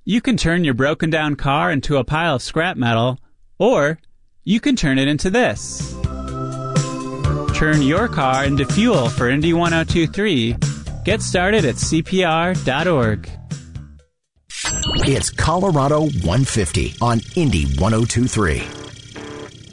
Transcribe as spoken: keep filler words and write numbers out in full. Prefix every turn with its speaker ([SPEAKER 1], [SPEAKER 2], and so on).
[SPEAKER 1] You can turn your broken down car into a pile of scrap metal, or you can turn it into this. Turn your car into fuel for Indy one oh two three. Get started at C P R dot org.
[SPEAKER 2] It's Colorado one fifty on Indy one oh two three.